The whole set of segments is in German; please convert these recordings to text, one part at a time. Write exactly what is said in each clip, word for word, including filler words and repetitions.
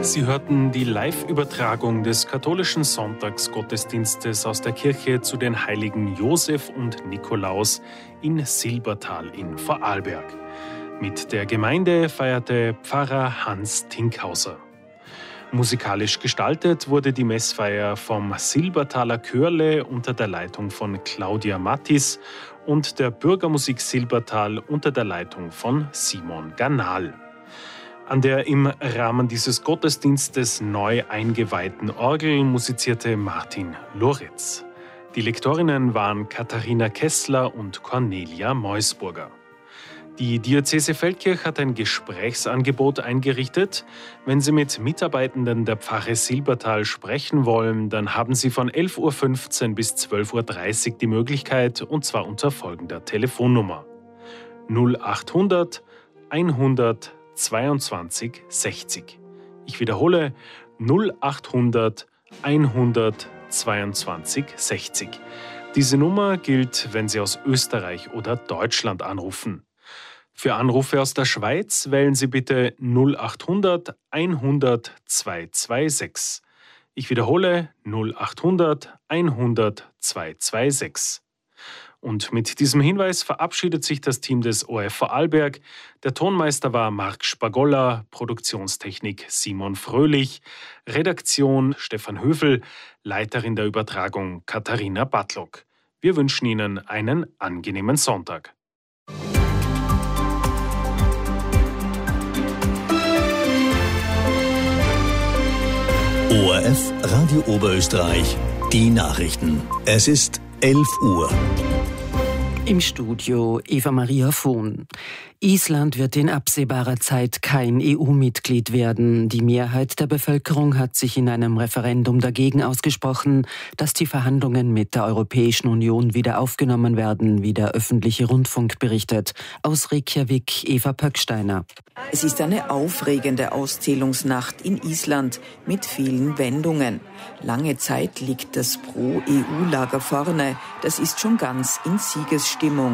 Sie hörten die Live-Übertragung des katholischen Sonntagsgottesdienstes aus der Kirche zu den Heiligen Josef und Nikolaus in Silbertal in Vorarlberg. Mit der Gemeinde feierte Pfarrer Hans Tinkhauser. Musikalisch gestaltet wurde die Messfeier vom Silbertaler Chörle unter der Leitung von Claudia Mattis und der Bürgermusik Silbertal unter der Leitung von Simon Ganal. An der im Rahmen dieses Gottesdienstes neu eingeweihten Orgel musizierte Martin Loritz. Die Lektorinnen waren Katharina Kessler und Cornelia Meusburger. Die Diözese Feldkirch hat ein Gesprächsangebot eingerichtet. Wenn Sie mit Mitarbeitenden der Pfarre Silbertal sprechen wollen, dann haben Sie von elf Uhr fünfzehn bis zwölf Uhr dreißig die Möglichkeit, und zwar unter folgender Telefonnummer: null achthundert einhundert zweiundzwanzig sechzig. Ich wiederhole: null achthundert einhundert zweiundzwanzig sechzig. Diese Nummer gilt, wenn Sie aus Österreich oder Deutschland anrufen. Für Anrufe aus der Schweiz wählen Sie bitte null achthundert einhundert zweihundertsechsundzwanzig. Ich wiederhole: null achthundert einhundert zweihundertsechsundzwanzig. Und mit diesem Hinweis verabschiedet sich das Team des O R F Vorarlberg. Der Tonmeister war Marc Spagolla, Produktionstechnik Simon Fröhlich, Redaktion Stefan Höfel, Leiterin der Übertragung Katharina Batlock. Wir wünschen Ihnen einen angenehmen Sonntag. O R F Radio Oberösterreich, die Nachrichten. Es ist elf Uhr. Im Studio Eva-Maria Vohn. Island wird in absehbarer Zeit kein E U-Mitglied werden. Die Mehrheit der Bevölkerung hat sich in einem Referendum dagegen ausgesprochen, dass die Verhandlungen mit der Europäischen Union wieder aufgenommen werden, wie der öffentliche Rundfunk berichtet. Aus Reykjavik Eva Pöcksteiner. Es ist eine aufregende Auszählungsnacht in Island mit vielen Wendungen. Lange Zeit liegt das Pro-E U-Lager vorne. Das ist schon ganz in Siegesstimmung.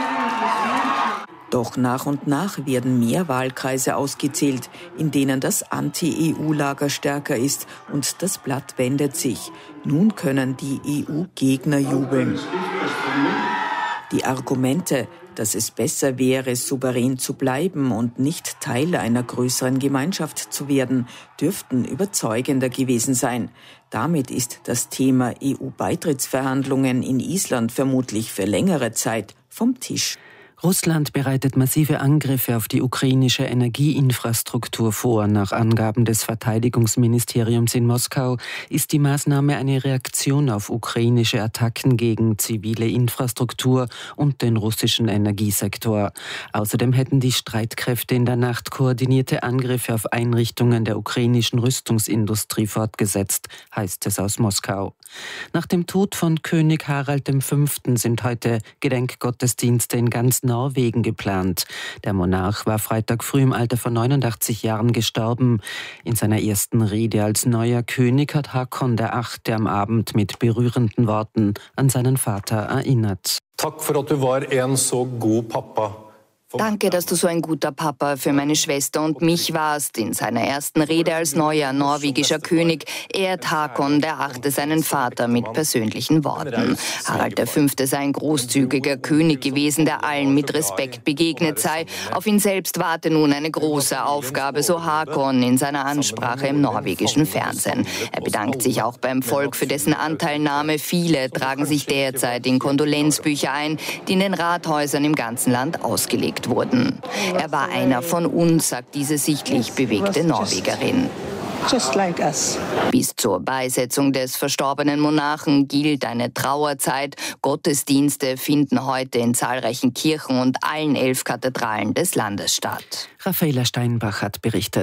Doch nach und nach werden mehr Wahlkreise ausgezählt, in denen das Anti-E U-Lager stärker ist, und das Blatt wendet sich. Nun können die E U-Gegner jubeln. Die Argumente, dass es besser wäre, souverän zu bleiben und nicht Teil einer größeren Gemeinschaft zu werden, dürften überzeugender gewesen sein. Damit ist das Thema E U-Beitrittsverhandlungen in Island vermutlich für längere Zeit vom Tisch. Russland bereitet massive Angriffe auf die ukrainische Energieinfrastruktur vor. Nach Angaben des Verteidigungsministeriums in Moskau ist die Maßnahme eine Reaktion auf ukrainische Attacken gegen zivile Infrastruktur und den russischen Energiesektor. Außerdem hätten die Streitkräfte in der Nacht koordinierte Angriffe auf Einrichtungen der ukrainischen Rüstungsindustrie fortgesetzt, heißt es aus Moskau. Nach dem Tod von König Harald der Fünfte sind heute Gedenkgottesdienste in ganz Norwegen geplant. Der Monarch war Freitag früh im Alter von neunundachtzig Jahren gestorben. In seiner ersten Rede als neuer König hat Håkon der Achte am Abend mit berührenden Worten an seinen Vater erinnert. Takk for at du var en så god pappa. Danke, dass du so ein guter Papa für meine Schwester und mich warst. In seiner ersten Rede als neuer norwegischer König ehrt Håkon der Achte seinen Vater mit persönlichen Worten. Harald der Fünfte sei ein großzügiger König gewesen, der allen mit Respekt begegnet sei. Auf ihn selbst warte nun eine große Aufgabe, so Håkon in seiner Ansprache im norwegischen Fernsehen. Er bedankt sich auch beim Volk für dessen Anteilnahme. Viele tragen sich derzeit in Kondolenzbücher ein, die in den Rathäusern im ganzen Land ausgelegt wurden. Er war einer von uns, sagt diese sichtlich bewegte Norwegerin. Bis zur Beisetzung des verstorbenen Monarchen gilt eine Trauerzeit. Gottesdienste finden heute in zahlreichen Kirchen und allen elf Kathedralen des Landes statt. Raffaela Steinbach hat berichtet.